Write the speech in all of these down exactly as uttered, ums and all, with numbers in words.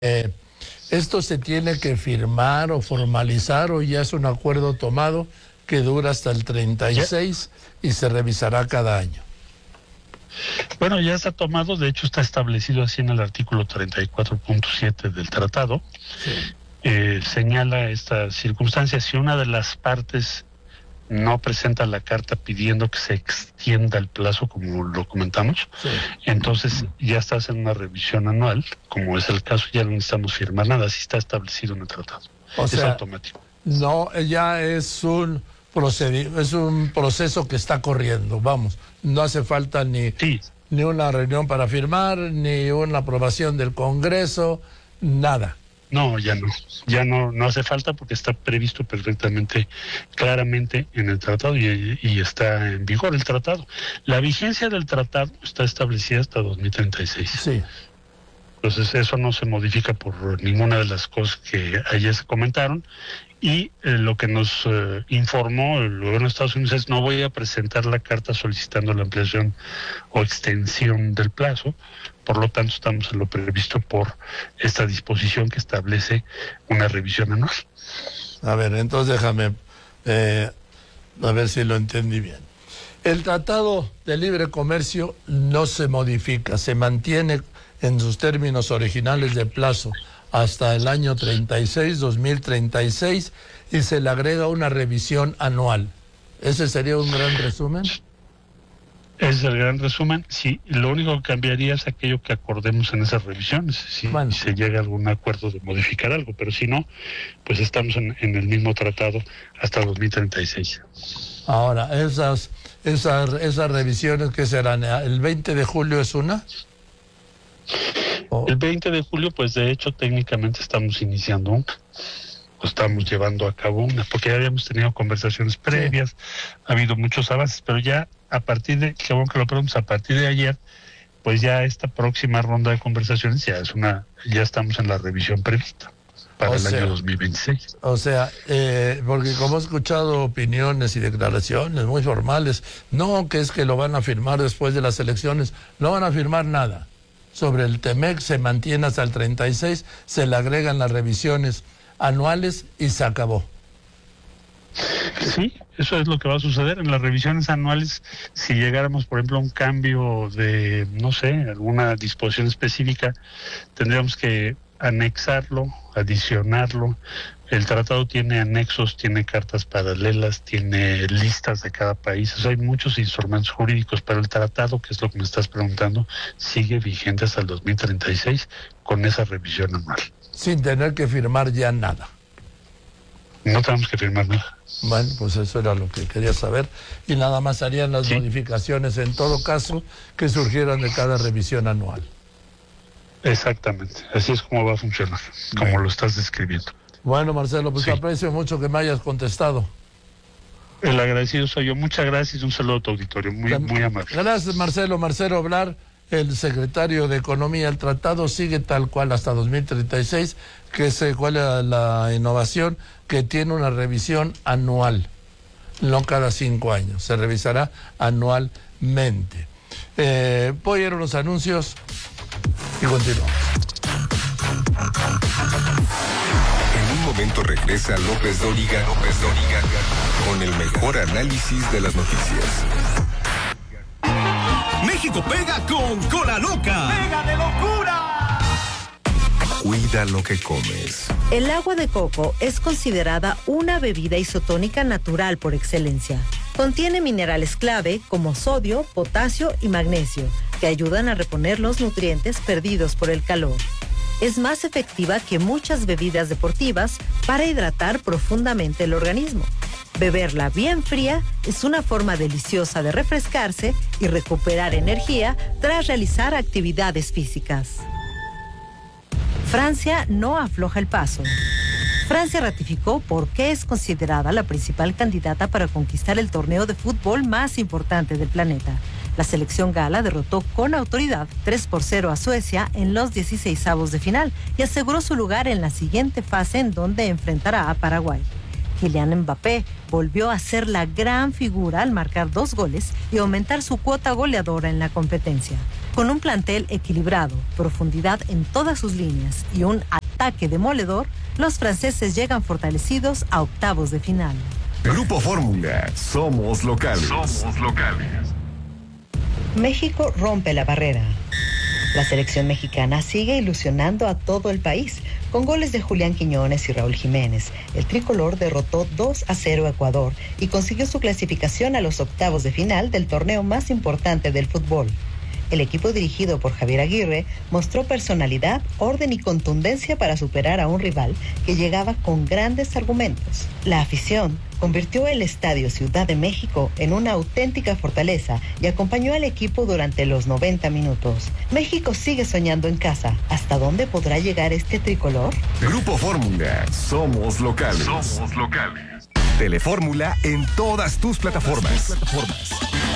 Eh, ¿Esto se tiene que firmar o formalizar o ya es un acuerdo tomado que dura hasta el treinta y seis y se revisará cada año? Bueno, ya está tomado, de hecho está establecido así en el artículo treinta y cuatro punto siete del tratado. Sí. Eh, señala esta circunstancia: si una de las partes no presenta la carta pidiendo que se extienda el plazo, como lo comentamos, sí, entonces ya estás en una revisión anual, como es el caso, ya no necesitamos firmar nada, así está establecido en el tratado. O es sea, automático. No, ya es un procedi- es un proceso que está corriendo, vamos, no hace falta ni, sí. ni una reunión para firmar, ni una aprobación del Congreso, nada. No, ya no, ya no, no hace falta porque está previsto perfectamente, claramente en el tratado y, y está en vigor el tratado. La vigencia del tratado está establecida hasta dos mil treinta y seis. Sí. Entonces eso no se modifica por ninguna de las cosas que ayer se comentaron. Y eh, lo que nos eh, informó el gobierno de Estados Unidos es: no voy a presentar la carta solicitando la ampliación o extensión del plazo. Por lo tanto, estamos en lo previsto por esta disposición que establece una revisión anual. A ver, entonces déjame, eh, a ver si lo entendí bien. El Tratado de Libre Comercio no se modifica, se mantiene en sus términos originales de plazo hasta el año treinta y seis, dos mil treinta y seis, y se le agrega una revisión anual. ¿Ese sería un gran resumen? Ese es el gran resumen. Sí, lo único que cambiaría es aquello que acordemos en esas revisiones, si bueno. se llega a algún acuerdo de modificar algo, pero si no, pues estamos en, en el mismo tratado hasta dos mil treinta y seis. Ahora, esas, esas, esas revisiones, ¿qué serán? ¿El veinte de julio es una? El veinte de julio, pues de hecho técnicamente estamos iniciando una, o estamos llevando a cabo una, porque ya habíamos tenido conversaciones previas, sí. Ha habido muchos avances, pero ya a partir de, qué bueno que lo preguntamos, a partir de ayer, pues ya esta próxima ronda de conversaciones ya es una, ya estamos en la revisión prevista para o el sea, año dos mil veintiséis. O sea, eh, porque como he escuchado opiniones y declaraciones muy formales, no, que es que lo van a firmar después de las elecciones, no van a firmar nada. Sobre el Temec se mantiene hasta el treinta y seis, se le agregan las revisiones anuales y se acabó. Sí, eso es lo que va a suceder en las revisiones anuales. Si llegáramos, por ejemplo, a un cambio de, no sé, alguna disposición específica, tendríamos que anexarlo, adicionarlo. El tratado tiene anexos, tiene cartas paralelas, tiene listas de cada país. O sea, hay muchos instrumentos jurídicos, pero el tratado, que es lo que me estás preguntando, sigue vigente hasta el dos mil treinta y seis con esa revisión anual. Sin tener que firmar ya nada. No tenemos que firmar nada. Bueno, pues eso era lo que quería saber. Y nada más harían las sí. modificaciones en todo caso que surgieran de cada revisión anual. Exactamente, así es como va a funcionar, como bueno. lo estás describiendo. Bueno, Marcelo, pues sí. aprecio mucho que me hayas contestado. El agradecido soy yo. Muchas gracias y un saludo a tu auditorio. Muy, muy amable. Gracias, Marcelo. Marcelo Ebrard, el secretario de Economía. El tratado sigue tal cual hasta dos mil treinta y seis, que es cuál es la innovación, que tiene una revisión anual, no cada cinco años. Se revisará anualmente. Eh, voy a ir a unos anuncios y continuamos. En un momento regresa López Dóriga, López Dóriga, con el mejor análisis de las noticias. México pega con Cola Loca. ¡Pega de locura! Cuida lo que comes. El agua de coco es considerada una bebida isotónica natural por excelencia. Contiene minerales clave como sodio, potasio y magnesio, que ayudan a reponer los nutrientes perdidos por el calor. Es más efectiva que muchas bebidas deportivas para hidratar profundamente el organismo. Beberla bien fría es una forma deliciosa de refrescarse y recuperar energía tras realizar actividades físicas. Francia no afloja el paso. Francia ratificó por qué es considerada la principal candidata para conquistar el torneo de fútbol más importante del planeta. La selección gala derrotó con autoridad tres por cero a Suecia en los dieciseisavos de final y aseguró su lugar en la siguiente fase, en donde enfrentará a Paraguay. Kylian Mbappé volvió a ser la gran figura al marcar dos goles y aumentar su cuota goleadora en la competencia. Con un plantel equilibrado, profundidad en todas sus líneas y un ataque demoledor, los franceses llegan fortalecidos a octavos de final. Grupo Fórmula, somos locales. Somos locales. México rompe la barrera. La selección mexicana sigue ilusionando a todo el país. Con goles de Julián Quiñones y Raúl Jiménez, el tricolor derrotó dos a cero a Ecuador y consiguió su clasificación a los octavos de final del torneo más importante del fútbol. El equipo dirigido por Javier Aguirre mostró personalidad, orden y contundencia para superar a un rival que llegaba con grandes argumentos. La afición convirtió el Estadio Ciudad de México en una auténtica fortaleza y acompañó al equipo durante los noventa minutos. México sigue soñando en casa. ¿Hasta dónde podrá llegar este tricolor? Grupo Fórmula, somos locales. Somos locales. Telefórmula en todas tus plataformas. plataformas.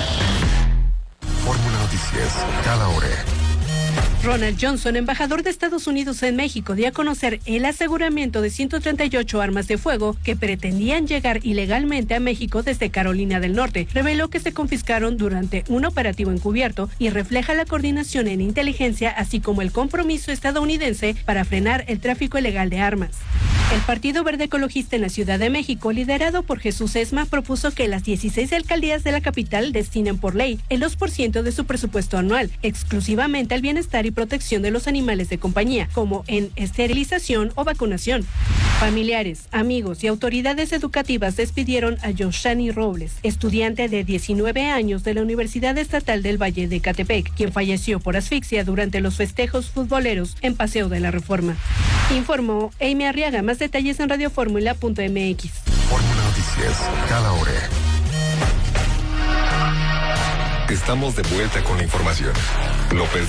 Fórmula Noticias, cada hora. Ronald Johnson, embajador de Estados Unidos en México, dio a conocer el aseguramiento de ciento treinta y ocho armas de fuego que pretendían llegar ilegalmente a México desde Carolina del Norte. Reveló que se confiscaron durante un operativo encubierto y refleja la coordinación en inteligencia, así como el compromiso estadounidense para frenar el tráfico ilegal de armas. El Partido Verde Ecologista en la Ciudad de México, liderado por Jesús Esma, propuso que las dieciséis alcaldías de la capital destinen por ley el dos por ciento de su presupuesto anual exclusivamente al bienestar y protección de los animales de compañía, como en esterilización o vacunación. Familiares, amigos y autoridades educativas despidieron a Yoshani Robles, estudiante de diecinueve años de la Universidad Estatal del Valle de Ecatepec, quien falleció por asfixia durante los festejos futboleros en Paseo de la Reforma. Informó Amy Arriaga. Más detalles en radioformula punto m x. Fórmula Noticias, cada hora. Estamos de vuelta con la información. López